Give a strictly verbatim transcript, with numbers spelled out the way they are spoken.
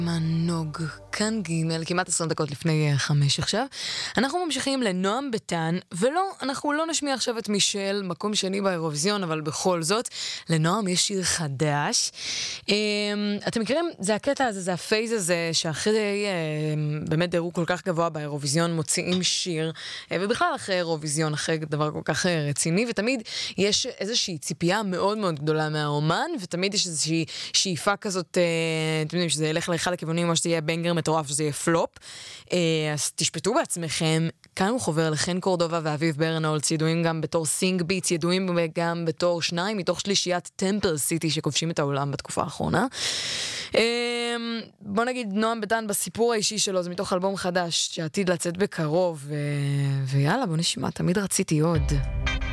מנוג, כאן ג' כמעט עשרים דקות לפני חמש עכשיו. אנחנו ממשיכים לנועם ביטן, ולא, אנחנו לא נשמיע עכשיו את מישל, מקום שני באירוויזיון, אבל בכל זאת, לנועם יש שיר חדש. אתם מכירים, זה הקטע הזה, זה הפייז הזה, שאחרי באמת דירוג כל כך גבוה באירוויזיון, מוציאים שיר, ובכלל אחרי אירוויזיון, אחרי דבר כל כך רציני, ותמיד יש איזושהי ציפייה מאוד מאוד גדולה מהאומן, ותמיד יש איזושהי שאיפה כזאת, אתם יודעים, שזה ילך לאחד הכיוונים, או שזה יהיה בנגר מטורף, שזה יהיה פלופ. אז תשפטו בעצמכם. כאן הוא חובר לחן קורדובה ואביב ברנהולץ, ידועים גם בתור סינג ביטס, ידועים גם בתור שניים מתוך שלישיית טמפל סיטי שכובשים את העולם בתקופה האחרונה. בוא נגיד נועם ביטן בסיפור האישי שלו, זה מתוך אלבום חדש שעתיד לצאת בקרוב, ויאללה בוא נשמע, תמיד רציתי עוד.